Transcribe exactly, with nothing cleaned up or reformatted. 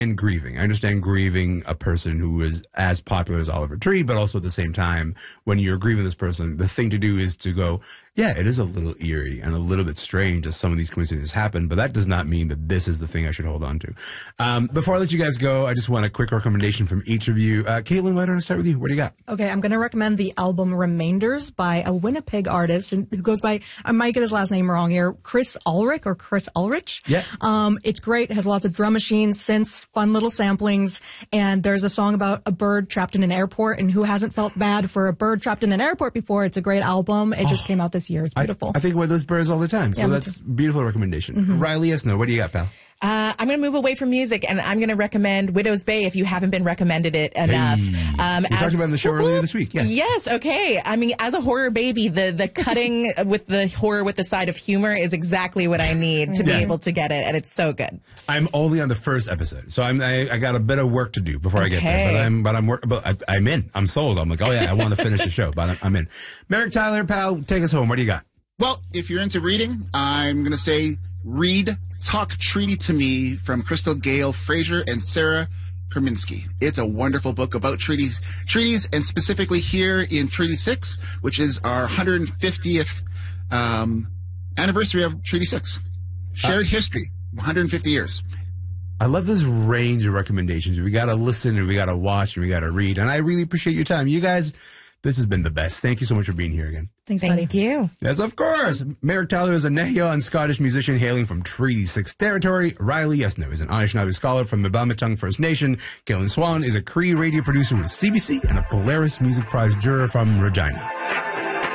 And grieving. I understand grieving a person who is as popular as Oliver Tree, but also at the same time, when you're grieving this person, the thing to do is to go, yeah, it is a little eerie and a little bit strange as some of these coincidences happen, but that does not mean that this is the thing I should hold on to. Um, before I let you guys go, I just want a quick recommendation from each of you. Uh, Caitlin, why don't I start with you? What do you got? Okay, I'm going to recommend the album Remainders by a Winnipeg artist who goes by, I might get his last name wrong here, Chris Ulrich or Chris Ulrich. Yeah. Um, it's great. It has lots of drum machines, synths, fun little samplings, and there's a song about a bird trapped in an airport, and who hasn't felt bad for a bird trapped in an airport before? It's a great album. It just came out this year. It's beautiful. I, I think about those birds all the time, so Yeah, me that's a beautiful recommendation. Mm-hmm. Riley Esno, what do you got, pal? Uh, I'm going to move away from music, and I'm going to recommend Widow's Bay if you haven't been recommended it enough. Hey. Um, we as, talked about it in the show earlier this week. Yes. Yes. Okay. I mean, as a horror baby, the the cutting with the horror with the side of humor is exactly what I need to Yeah. be able to get it, and it's so good. I'm only on the first episode, so I'm I, I got a bit of work to do before Okay. I get there. But I'm but I'm work, but I, I'm in. I'm sold. I'm like, oh yeah, I want to finish the show, but I'm, I'm in. Merrick Tyler, pal, take us home. What do you got? Well, if you're into reading, I'm going to say read Talk Treaty to Me from Crystal Gale Fraser and Sarah Kerminsky. It's a wonderful book about treaties, treaties, and specifically here in Treaty six, which is our one hundred fiftieth um, anniversary of Treaty six. Shared uh, history, one hundred fifty years. I love this range of recommendations. We got to listen and we got to watch and we got to read. And I really appreciate your time. You guys, this has been the best. Thank you so much for being here again. Thanks, buddy. Thank you. Yes, of course. Merrick Tyler is a Nehio and Scottish musician hailing from Treaty six territory. Riley Esno is an Anishinaabe scholar from the Bamatung First Nation. Caitlin Swan is a Cree radio producer with C B C and a Polaris Music Prize juror from Regina.